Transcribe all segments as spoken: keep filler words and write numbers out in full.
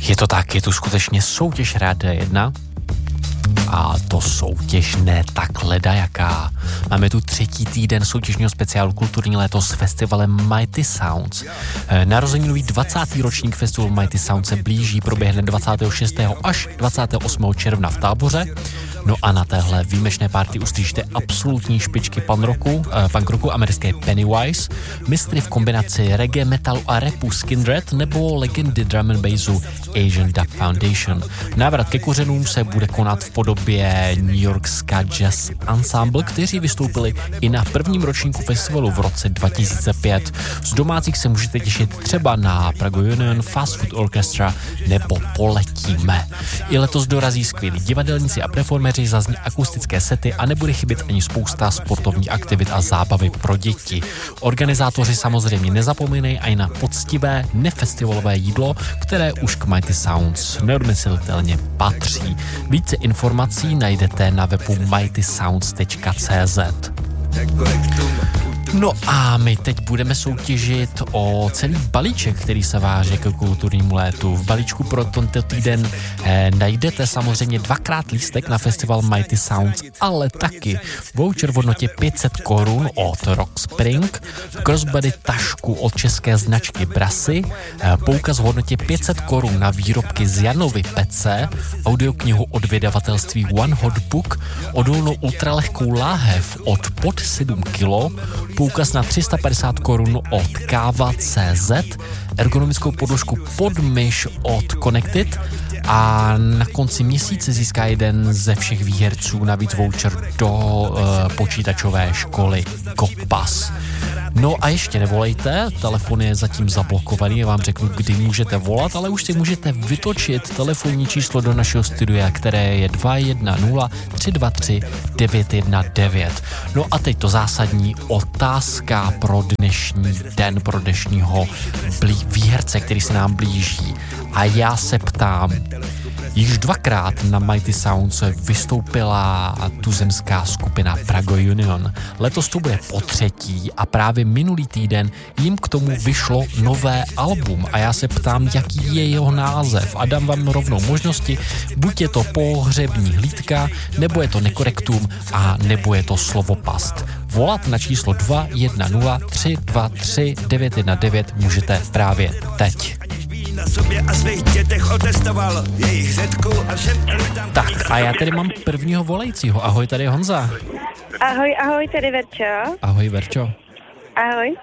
Je to tak, je tu skutečně soutěž Rádia jedna. A to soutěž ne tak ledajaká. Máme tu třetí týden soutěžního speciálu Kulturní léto s festivalem Mighty Sounds. Narozeninový dvacátý ročník festivalu Mighty Sounds se blíží, proběhne dvacátého šestého až dvacátého osmého června v Táboře. No a na téhle výjimečné party uslyšíte absolutní špičky punk rocku, eh, punk rocku americké Pennywise, mistry v kombinaci reggae, metalu a rapu Skindred nebo legendy drum and bassu Asian Dub Foundation. Návrat ke kořenům se bude konat v podobě New Yorkská jazz ensemble, kteří vystoupili i na prvním ročníku festivalu v roce dva tisíce pět. Z domácích se můžete těšit třeba na Prague Union, Fast Food Orchestra nebo Poletíme. I letos dorazí skvělí divadelníci a performeři, zazní akustické sety a nebude chybět ani spousta sportovních aktivit a zábavy pro děti. Organizátoři samozřejmě nezapomínají ani na poctivé nefestivalové jídlo, které už k Mighty Sounds neodmyslitelně patří. Více informací najdete na webu mighty sounds tečka cé zet. No a my teď budeme soutěžit o celý balíček, který se váže ke kulturnímu létu. V balíčku pro tento týden eh, najdete samozřejmě dvakrát lístek na festival Mighty Sounds, ale taky voucher v hodnotě pět set korun od Rock Spring, crossbody tašku od české značky Brasy, eh, poukaz v hodnotě pět set korun na výrobky z Janovy Pece, audioknihu od vydavatelství One Hot Book, odolnou ultralehkou láhev od pod sedm kilo, poukaz na tři sta padesát korun od káva tečka cé zet, ergonomickou podložku pod myš od Connected a na konci měsíce získá jeden ze všech výherců navíc voucher do uh, počítačové školy Kopas. No a ještě nevolejte, telefon je zatím zablokovaný, já vám řeknu, kdy můžete volat, ale už si můžete vytočit telefonní číslo do našeho studia, které je dva jedna nula tři dva tři devět jedna devět. No a teď to zásadní otázka pro dnešní den, pro dnešního blí- výherce, který se nám blíží. A já se ptám, již dvakrát na Mighty Sounds vystoupila tuzemská skupina Prague Union. Letos to bude po třetí a právě minulý týden jim k tomu vyšlo nové album a já se ptám, jaký je jeho název a dám vám rovnou možnosti, buď je to pohřební hlídka, nebo je to nekorektum a nebo je to slovopast. Volat na číslo dva jedna nula tři dva tři devět jedna devět můžete právě teď. Na sobě a svých dětech otestoval jejich řetku a všem elitám. Tak a já tady mám prvního volajícího. Ahoj, tady je Honza. Ahoj, ahoj, tady Verčo. Ahoj, Verčo. Ahoj.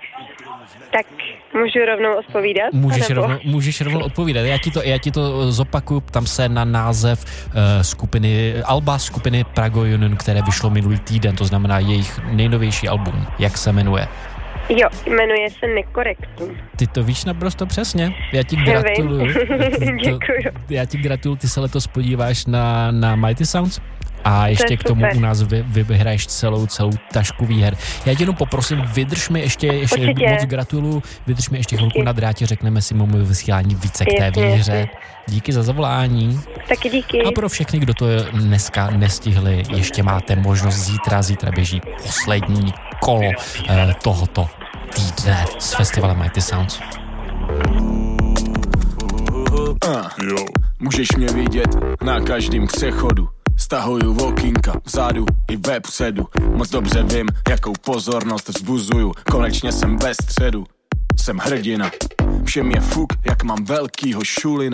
Tak můžu rovnou odpovídat? Můžeš, nebo... rovnou, můžeš rovnou odpovídat. Já ti to, já ti to zopakuju, tam se na název uh, skupiny, alba skupiny Prague Union, které vyšlo minulý týden, to znamená jejich nejnovější album. Jak se jmenuje? Jo, jmenuje se Nekorektum. Ty to víš naprosto přesně. Já ti gratuluju. Děkuju. Já ti gratuluju, ty se letos podíváš na, na Mighty Sounds a ještě k tomu super. u nás vy, vy vyhraješ celou, celou tašku výher. Já tě jenom poprosím, vydrž mi ještě, ještě Určitě. moc gratuluju, vydrž mi ještě chvilku na drátě, řekneme si mimo vysílání více k té Jasně, výhře. jasně. Díky za zavolání. Taky díky. A pro všechny, kdo to dneska nestihli, ještě máte možnost zítra, zítra běží poslední kolo eh, tohoto týdne s festivalem Mighty Sounds. Uh, můžeš mě vidět na každém přechodu. Stahuju okýnka vzadu i vepředu. Moc dobře vím, jakou pozornost vzbuzuju. Konečně jsem ve středu, jsem hrdina. Všem je fuk, jak mám velkýho šulina.